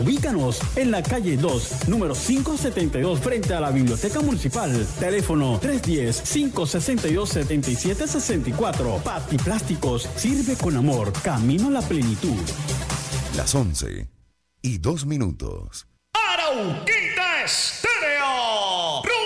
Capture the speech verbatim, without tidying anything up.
Ubícanos en la calle dos, número quinientos setenta y dos, frente a la Biblioteca Municipal. Teléfono tres uno cero, cinco seis dos, siete siete seis cuatro. Pati Plásticos, sirve con amor, camino a la plenitud. Las once y dos minutos. Arauquita Estéreo.